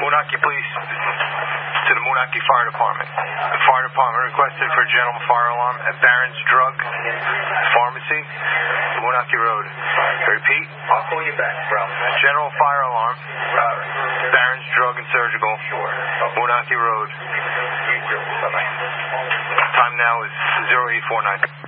Moonachie Police to the Moonachie Fire Department. The fire department requested for a general fire alarm at Barron's Drug Pharmacy, Moonachie Road. Repeat. I'll call you back, bro. General fire alarm, Barron's Drug and Surgical, Moonachie Road. You too. Bye-bye. Time now is 0849.